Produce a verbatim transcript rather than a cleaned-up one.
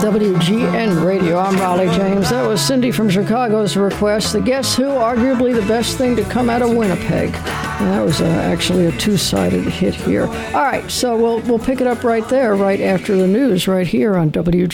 W G N Radio. I'm Raleigh James. That was Cindy from Chicago's request. The Guess Who, arguably the best thing to come out of Winnipeg. And that was uh, actually a two-sided hit here. All right, so we'll we'll pick it up right there, right after the news, right here on W G N.